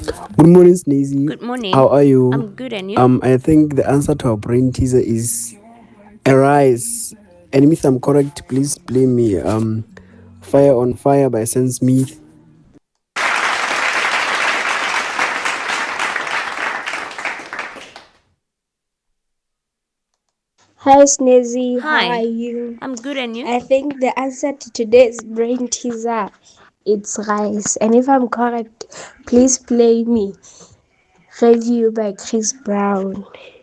Good morning, Sneezy. Good morning. How are you? I'm good, and you? I think the answer to our brain teaser is a rice. And if I'm correct, please play me Fire on Fire by Sam Smith. Hi Snazzy, how are Hi. you? I'm good, and you? I think the answer to today's brain teaser it's rice. And if I'm correct, please play me Review by Chris Brown.